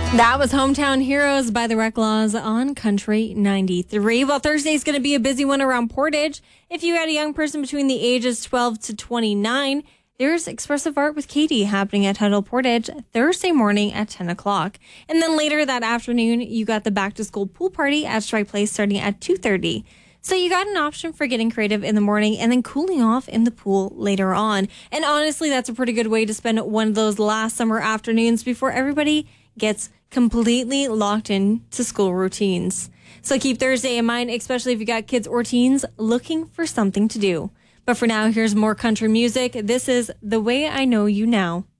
That was Hometown Heroes by the Reclaws on Country 93. Well, Thursday's going to be a busy one around Portage. If you had a young person between the ages 12 to 29, there's Expressive Art with Katie happening at Tuttle Portage Thursday morning at 10 o'clock. And then later that afternoon, you got the back to school pool party at Strike Place starting at 2:30. So you got an option for getting creative in the morning and then cooling off in the pool later on. And honestly, that's a pretty good way to spend one of those last summer afternoons before everybody gets completely locked in to school routines. So keep Thursday in mind, especially if you got kids or teens looking for something to do. But for now, here's more country music. This is The Way I Know You Now.